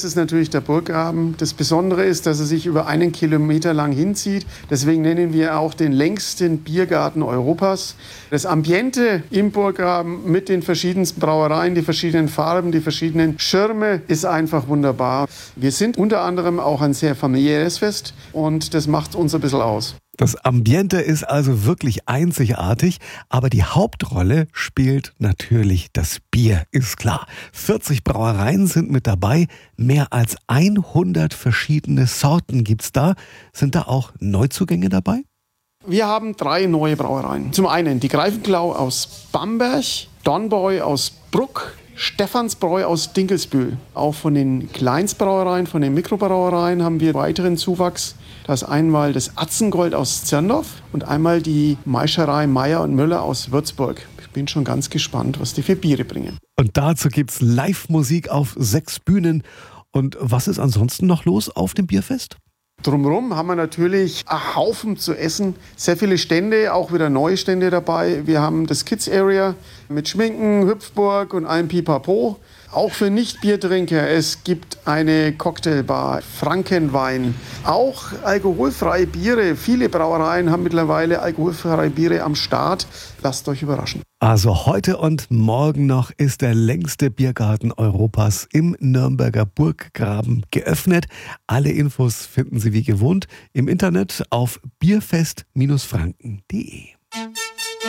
Das ist natürlich der Burggraben. Das Besondere ist, dass er sich über 1 Kilometer lang hinzieht. Deswegen nennen wir auch den längsten Biergarten Europas. Das Ambiente im Burggraben mit den verschiedensten Brauereien, die verschiedenen Farben, die verschiedenen Schirme ist einfach wunderbar. Wir sind unter anderem auch ein sehr familiäres Fest und das macht uns ein bisschen aus. Das Ambiente ist also wirklich einzigartig, aber die Hauptrolle spielt natürlich das Bier, ist klar. 40 Brauereien sind mit dabei, mehr als 100 verschiedene Sorten gibt's da. Sind da auch Neuzugänge dabei? Wir haben 3 neue Brauereien. Zum einen die Greifenklau aus Bamberg, Dornbräu aus Bruck, Stephansbräu aus Dinkelsbühl. Auch von den Kleinstbrauereien, von den Mikrobrauereien haben wir weiteren Zuwachs. Das ist einmal das Atzengold aus Zirndorf und einmal die Maischerei Meyer und Müller aus Würzburg. Ich bin schon ganz gespannt, was die für Biere bringen. Und dazu gibt's Live-Musik auf 6 Bühnen. Und was ist ansonsten noch los auf dem Bierfest? Drumherum haben wir natürlich einen Haufen zu essen. Sehr viele Stände, auch wieder neue Stände dabei. Wir haben das Kids Area mit Schminken, Hüpfburg und allem Pipapo. Auch für Nicht-Biertrinker. Es gibt eine Cocktailbar, Frankenwein, auch alkoholfreie Biere. Viele Brauereien haben mittlerweile alkoholfreie Biere am Start. Lasst euch überraschen. Also heute und morgen noch ist der längste Biergarten Europas im Nürnberger Burggraben geöffnet. Alle Infos finden Sie wie gewohnt im Internet auf bierfest-franken.de.